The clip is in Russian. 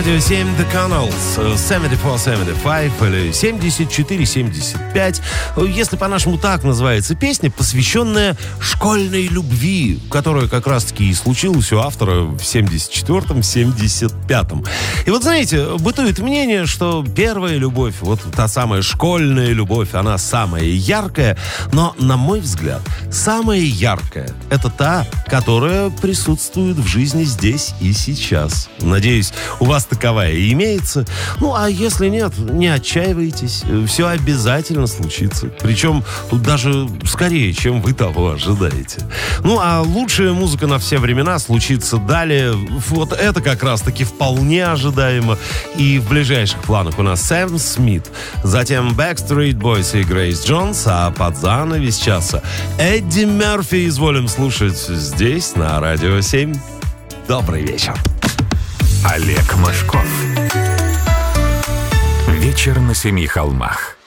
Радио 7 The Canals 74-75 или 74-75. Если по-нашему так называется песня, посвященная школьной любви, которая как раз-таки и случилась у автора в 74-м, 75-м. И вот знаете, бытует мнение, что первая любовь, вот та самая школьная любовь, она самая яркая, но, на мой взгляд, самая яркая — это та, которая присутствует в жизни здесь и сейчас. Надеюсь, у вас таковая и имеется. Ну, а если нет, не отчаивайтесь. Все обязательно случится. Причем тут даже скорее, чем вы того ожидаете. Ну, а лучшая музыка на все времена случится далее. Вот это как раз-таки вполне ожидаемо. И в ближайших планах у нас Сэм Смит. Затем Backstreet Boys и Грейс Джонс. А под занавес часа Эдди Мерфи изволим слушать здесь, на Радио 7. Добрый вечер. Олег Мошков. Вечер на семи холмах.